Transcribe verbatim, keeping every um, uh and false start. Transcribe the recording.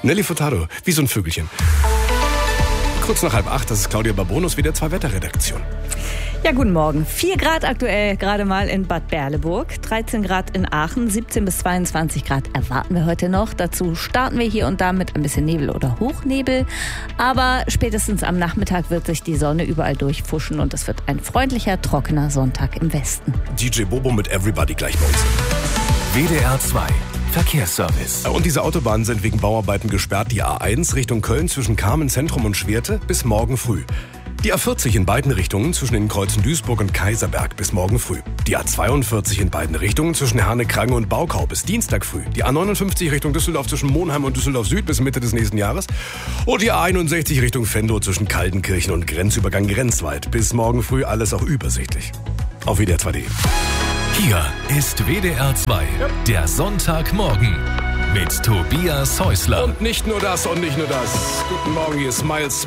Nelly Furtado, wie so ein Vögelchen. Kurz nach halb acht, das ist Claudia Babonus, wieder zwei Wetterredaktion. Ja, guten Morgen. vier Grad aktuell gerade mal in Bad Berleburg, dreizehn Grad in Aachen, siebzehn bis zweiundzwanzig Grad erwarten wir heute noch. Dazu starten wir hier und da mit ein bisschen Nebel oder Hochnebel. Aber spätestens am Nachmittag wird sich die Sonne überall durchfuschen und es wird ein freundlicher, trockener Sonntag im Westen. D J Bobo mit Everybody gleich bei uns. W D R zwei Verkehrsservice. Und diese Autobahnen sind wegen Bauarbeiten gesperrt. Die A eins Richtung Köln zwischen Kamen Zentrum und Schwerte bis morgen früh. Die A vierzig in beiden Richtungen zwischen den Kreuzen Duisburg und Kaiserberg bis morgen früh. Die A zweiundvierzig in beiden Richtungen zwischen Herne-Krange und Baukau bis Dienstag früh. Die A neunundfünfzig Richtung Düsseldorf zwischen Monheim und Düsseldorf Süd bis Mitte des nächsten Jahres. Und die A einundsechzig Richtung Venlo zwischen Kaltenkirchen und Grenzübergang Grenzwald bis morgen früh, alles auch übersichtlich. Auf W D R zwei punkt de. Hier ist W D R zwei, der Sonntagmorgen mit Tobias Häusler. Und nicht nur das und nicht nur das. Guten Morgen, hier ist Miles